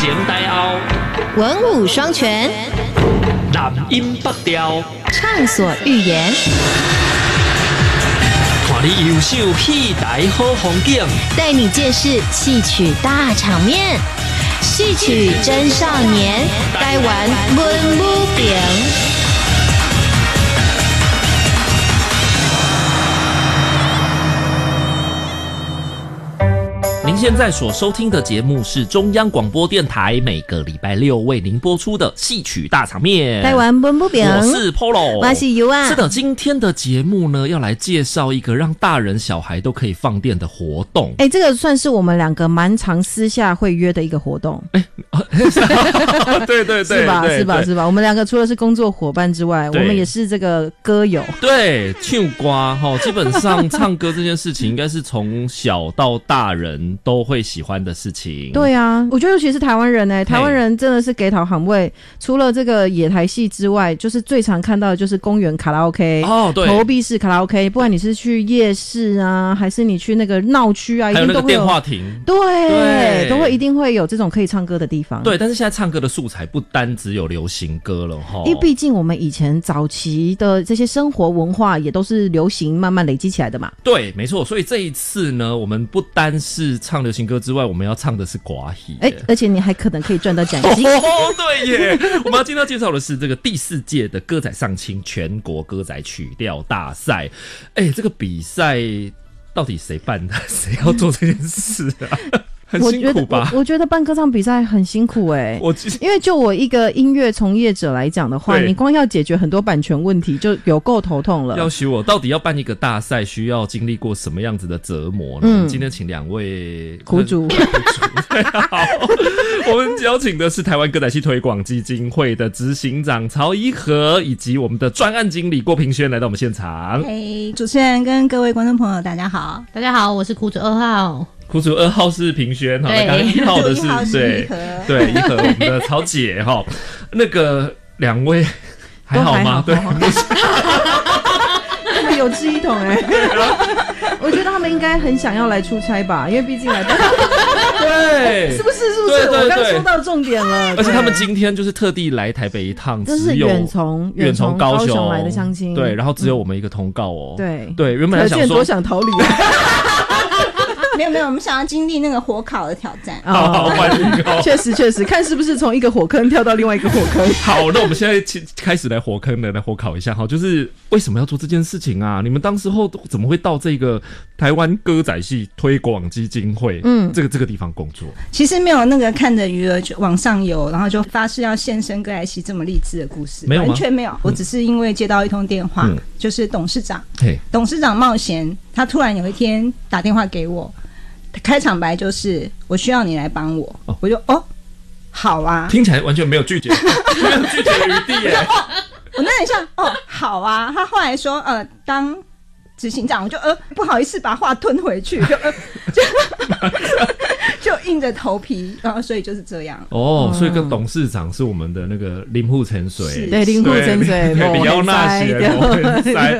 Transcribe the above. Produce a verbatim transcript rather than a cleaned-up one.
前台后， 文武双全， 南音北调， 畅所欲言， 看你优秀戏台好风景， 带你见识戏曲大场面。戏曲真少年，台湾文武评。 您现在所收听的节目是中央广播电台每个礼拜六为您播出的戏曲大场面。 台湾文武评， 我是 Polo， 我是尤啊。 是的，今天的节目呢，要来介绍一个让大人小孩都可以放电的活动。 哎、欸，这个算是我们两个蛮常私下会约的一个活动。哎、 欸，对对对， 是吧？ 对对是吧？是吧？我们两个除了是工作伙伴之外，我们也是这个歌友。 对，唱歌哈，基本上唱歌这件事情，应该是从小到大人都会喜欢的事情。 对啊，我觉得尤其是台湾人哎、欸，台湾人真的是给讨行位。除了这个野台戏之外，就是最常看到的就是公园卡拉 OK 哦，对， 投币式卡拉 OK， 不管你是去夜市啊，还是你去那个闹区啊， 还有那个电话亭， 对， 对， 都会一定会有这种可以唱歌的地方。 对，但是现在唱歌的素材不单只有流行歌了齁， 因为毕竟我们以前早期的这些生活文化也都是流行慢慢累积起来的嘛。 对，没错。所以这一次呢，我们不单是唱流行歌之外，我们要唱的是歌戏。 哎、欸，而且你还可能可以赚到奖金。 哦，对耶！我们要今天要介绍的是这个第四届的歌仔上青全国歌仔曲调大赛。哎、欸，这个比赛到底谁办的？谁要做这件事啊？很辛苦吧？ 我觉得，我, 我觉得办歌唱比赛很辛苦哎、欸， 我因为就我一个音乐从业者来讲的话，你光要解决很多版权问题就有够头痛了。 要许我到底要办一个大赛，需要经历过什么样子的折磨呢？嗯、今天请两位苦主，苦主好，我们邀请的是台湾歌仔戏推广基金会的执行长曹怡和，以及我们的专案经理郭平轩来到我们现场。 嘿，主持人跟各位观众朋友，大家好， 大家好，我是苦主二号。 苦主二号是平轩哈，刚刚一号的是对对一和我们的曹姐哈，那个两位还好吗？对， 他们有志一同哎、欸，我觉得他们应该很想要来出差吧，因为毕竟来对， 是不是？是不是？ 对对对， 我刚说到重点了， 而且他们今天就是特地来台北一趟， 这是远从远从高雄来的乡亲， 对，然后只有我们一个通告哦， 对对，原本还想说多想逃离。 没有没有，我们想要经历那个火烤的挑战。 好，欢迎哦。 确实确实，看是不是从一个火坑跳到另外一个火坑。 好，那我们现在开始来火坑的来火烤一下哈，就是为什么要做这件事情啊？你们当时候怎么会到这个台湾歌仔戏推广基金会，嗯，这个这个地方工作？ 其实没有那个看着余额就往上游，然后就发誓要献身歌仔戏这么励志的故事， 没有吗？ 完全没有。我只是因为接到一通电话，嗯、就是董事长，董事长冒险，他突然有一天打电话给我。开场白就是我需要你来帮我，哦、我就哦好啊， 听起来完全没有拒绝，没有拒绝余地耶。 我那一下哦好啊，他后来说呃当执行长，我就呃不好意思把话吞回去，就呃就就硬着头皮，然后所以就是这样。 哦，所以跟董事长是我们的那个林户沉水， 对林户沉水， 比较那些。